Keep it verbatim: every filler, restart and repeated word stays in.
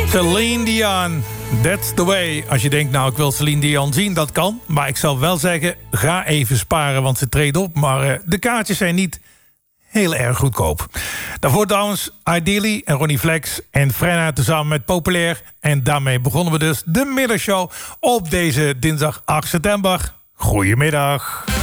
Celine Dion, that's the way. Als je denkt, nou, ik wil Celine Dion zien, dat kan. Maar ik zou wel zeggen, ga even sparen, want ze treedt op. Maar uh, de kaartjes zijn niet heel erg goedkoop. Daarvoor trouwens Ideally en Ronnie Flex en Frenna tezamen met Populair. En daarmee begonnen we dus de middagshow op deze dinsdag acht september. Goedemiddag.